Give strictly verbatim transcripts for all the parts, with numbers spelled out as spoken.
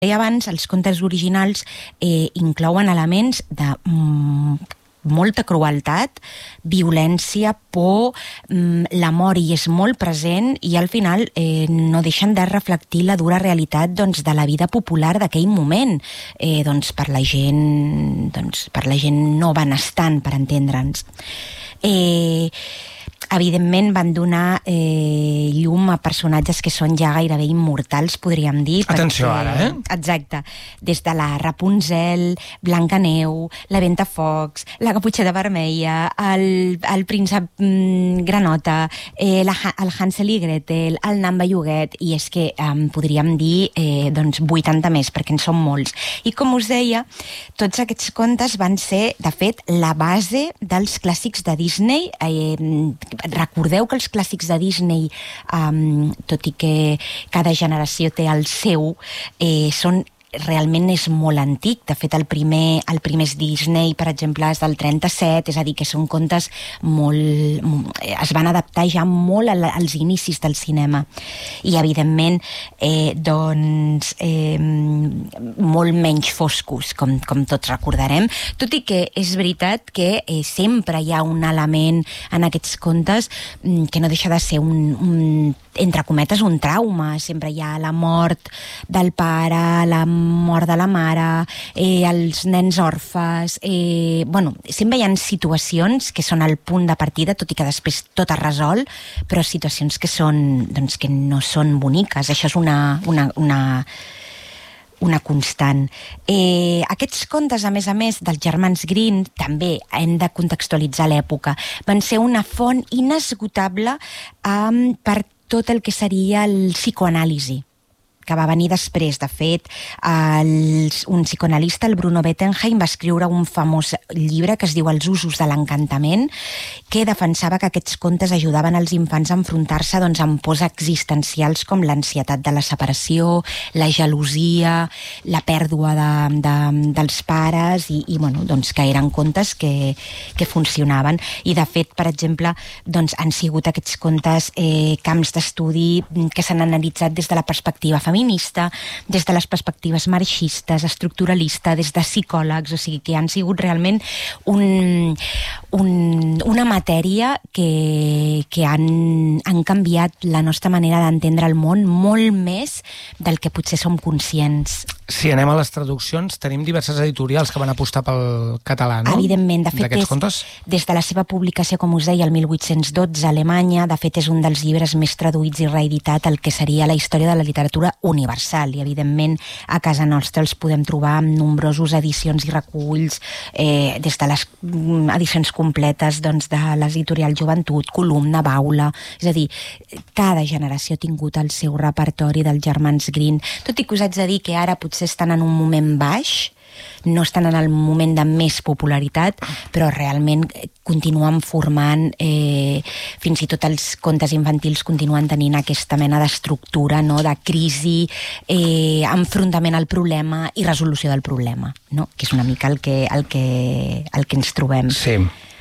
deia abans, els contes originals eh, inclouen elements de mm, molta crueltat, violència, por, mm, la mort hi és molt present i al final eh, no deixen de reflectir la dura realitat doncs, de la vida popular d'aquell moment, eh, doncs, per la gent, doncs, per la gent no benestant, per entendre'ns. Eh, evidentment van donar eh, llum a personatges que són ja gairebé immortals, podríem dir. Atenció perquè, ara, eh? Exacte. Des de la Rapunzel, Blancaneu, la Ventafocs, la Caputxeta Vermella, el, el príncep mm, Granota, eh, la, el Hansel i Gretel, el Nan Belluguet, i és que eh, podríem dir eh, doncs vuitanta més, perquè en són molts. I com us deia, tots aquests contes van ser, de fet, la base dels clàssics de Disney. Eh, recordeu que els clàssics de Disney, um, tot i que cada generació té el seu, eh, són realment és molt antic. De fet, el primer, el primer Disney, per exemple, és del trenta-set, és a dir, que són contes molt... es van adaptar ja molt als inicis del cinema. I, evidentment, eh, doncs, eh, molt menys foscos, com, com tots recordarem, tot i que és veritat que eh, sempre hi ha un element en aquests contes que no deixa de ser un, un entre cometes, un trauma. Sempre hi ha la mort del pare, la mort de la mare, eh, els nens orfes... Eh, bueno, sempre hi ha situacions que són el punt de partida, tot i que després tot es resol, però situacions que són, doncs, que no són boniques. Això és una... una, una una constant. Eh, aquests contes, a més a més, dels germans Grimm, també hem de contextualitzar l'època, van ser una font inesgotable um, per tot el que seria el psicoanàlisi, que va venir després. De fet, el, un psicoanalista, el Bruno Bettelheim, va escriure un famós llibre que es diu Els usos de l'encantament, que defensava que aquests contes ajudaven els infants a enfrontar-se doncs, amb pors existencials com l'ansietat de la separació, la gelosia, la pèrdua de, de, dels pares, i, i bueno, doncs, que eren contes que, que funcionaven. I, de fet, per exemple, doncs, han sigut aquests contes eh, camps d'estudi que s'han analitzat des de la perspectiva feminista, feminista, des de les perspectives marxistes, estructuralista, des de psicòlegs, o sigui que han sigut realment un, un, una matèria que, que han, han canviat la nostra manera d'entendre el món molt més del que potser som conscients. Si anem a les traduccions, tenim diverses editorials que van apostar pel català, no? Evidentment, de fet, d'aquests és, contes? Des de la seva publicació, com us deia, el mil vuit-cents dotze a Alemanya, de fet és un dels llibres més traduïts i reeditat el que seria la història de la literatura universal, i evidentment a casa nostra els podem trobar amb nombroses edicions i reculls, eh, des de les edicions completes doncs, de l'editorial Joventut, Columna, Baula, és a dir, cada generació ha tingut el seu repertori dels germans Grimm, tot i que us haig de dir que ara potser estan en un moment baix, no estan en el moment de més popularitat, però realment continuen formant, eh, fins i tot els contes infantils continuen tenint aquesta mena d'estructura, no?, de crisi, eh, enfrontament al problema i resolució del problema, no?, que és una mica el que, el que, el que ens trobem. Sí.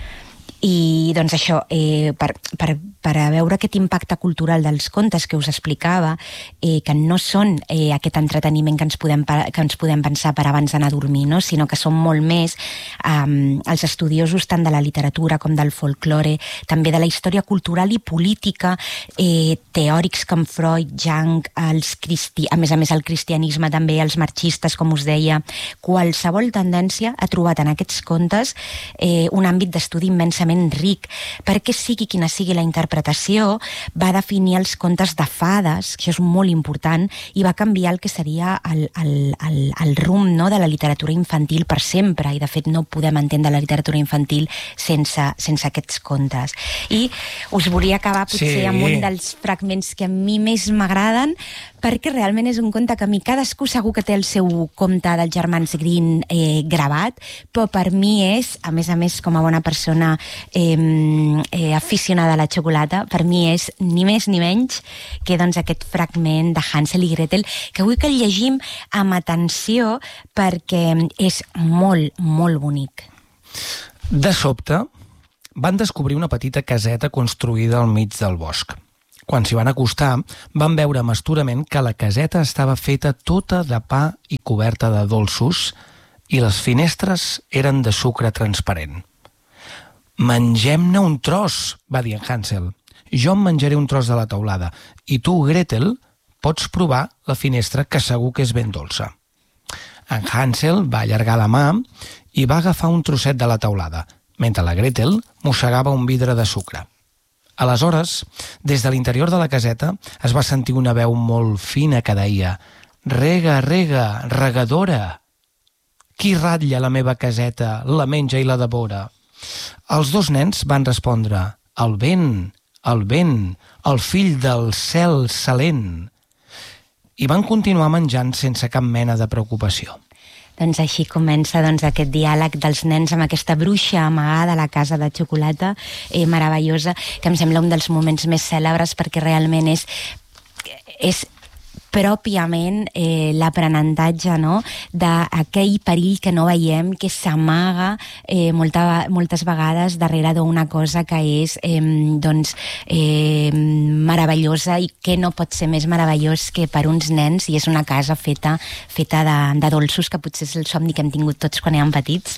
I doncs això, eh, per, per, per a veure aquest impacte cultural dels contes que us explicava, eh, que no són eh, aquest entreteniment que ens, podem, que ens podem pensar per abans d'anar a dormir, no? Sinó que són molt més eh, els estudiosos tant de la literatura com del folklore, també de la història cultural i política, eh, teòrics com Freud, Jung, els cristi... a més a més el cristianisme també, els marxistes, com us deia, qualsevol tendència ha trobat en aquests contes eh, un àmbit d'estudi immensament ric, perquè sigui quina sigui la interpretació, va definir els contes de fades, que això és molt important, i va canviar el que seria el, el, el, el rumb, no?, de la literatura infantil per sempre, i de fet no podem entendre la literatura infantil sense, sense aquests contes. I us volia acabar potser sí. amb un dels fragments que a mi més m'agraden, perquè realment és un conte que a mi cadascú segur que té el seu conte dels germans Grimm eh, gravat, però per mi és, a més a més com a bona persona eh, eh, aficionada a la xocolata, per mi és ni més ni menys que doncs, aquest fragment de Hansel i Gretel, que vull que el llegim amb atenció perquè és molt, molt bonic. De sobte, van descobrir una petita caseta construïda al mig del bosc. Quan s'hi van acostar, van veure amb astorament que la caseta estava feta tota de pa i coberta de dolços i les finestres eren de sucre transparent. «Mengem-ne un tros», va dir en Hansel. «Jo em menjaré un tros de la teulada i tu, Gretel, pots provar la finestra que segur que és ben dolça». En Hansel va allargar la mà i va agafar un trosset de la teulada, mentre la Gretel mossegava un vidre de sucre. Aleshores, des de l'interior de la caseta es va sentir una veu molt fina que deia «Rega, rega, regadora! Qui ratlla la meva caseta, la menja i la devora?» Els dos nens van respondre «El vent, el vent, el fill del cel salent!» i van continuar menjant sense cap mena de preocupació. Doncs així comença doncs, aquest diàleg dels nens amb aquesta bruixa amagada a la casa de xocolata eh, meravellosa, que em sembla un dels moments més cèlebres perquè realment és, és pròpiament eh, l'aprenentatge, no?, d'aquell perill que no veiem, que s'amaga eh, molta, moltes vegades darrere d'una cosa que és eh, doncs, eh, meravellosa i que no pot ser més meravellós que per uns nens, i és una casa feta, feta de, de dolços, que potser és el somni que hem tingut tots quan érem petits.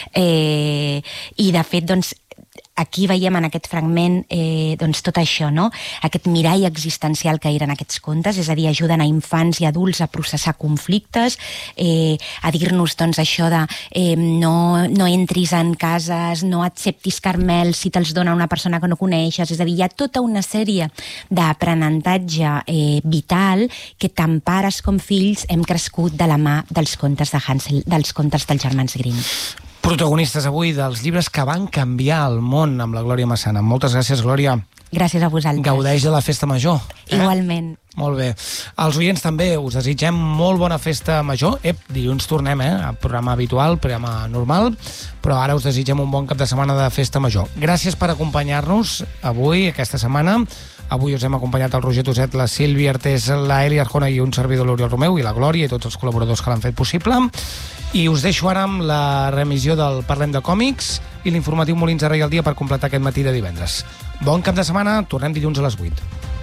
Eh, I de fet, doncs, aquí veiem en aquest fragment eh, doncs tot això, no? Aquest mirall existencial que eren aquests contes, és a dir, ajuden a infants i adults a processar conflictes, eh, a dir-nos doncs això de eh, no, no entris en cases, no acceptis carmels si te'ls dona una persona que no coneixes, és a dir, hi ha tota una sèrie d'aprenentatge eh, vital que tant pares com fills hem crescut de la mà dels contes de Hansel, dels contes dels germans Grimm. Protagonistes avui dels llibres que van canviar el món amb la Glòria Massana. Moltes gràcies, Glòria. Gràcies a vosaltres. Gaudeix de la festa major. Eh? Igualment. Molt bé. Els oients també us desitgem molt bona festa major. Ep, dilluns tornem, eh? A programa habitual, programa normal, però ara us desitgem un bon cap de setmana de festa major. Gràcies per acompanyar-nos avui, aquesta setmana. Avui us hem acompanyat el Roger Toset, la Sílvia Artés, la Eli Arjona i un servidor, l'Oriol Romeu, i la Glòria i tots els col·laboradors que l'han fet possible. I us deixo ara amb la remissió del Parlem de Còmics i l'informatiu Molins de Rei al dia per completar aquest matí de divendres. Bon cap de setmana, tornem dilluns a les vuit.